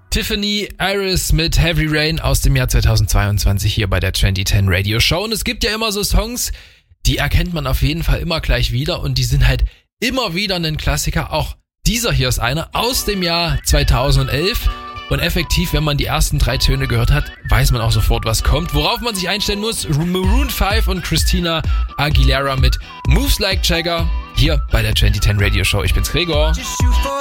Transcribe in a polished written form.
Tiffany Iris mit Heavy Rain aus dem Jahr 2022 hier bei der 2010 Radio Show. Und es gibt ja immer so Songs, die erkennt man auf jeden Fall immer gleich wieder und die sind halt immer wieder ein Klassiker. Auch dieser hier ist einer aus dem Jahr 2011 und effektiv, wenn man die ersten 3 Töne gehört hat, weiß man auch sofort, was kommt. Worauf man sich einstellen muss, Maroon 5 und Christina Aguilera mit Moves Like Jagger hier bei der 2010 Radio Show. Ich bin's Gregor.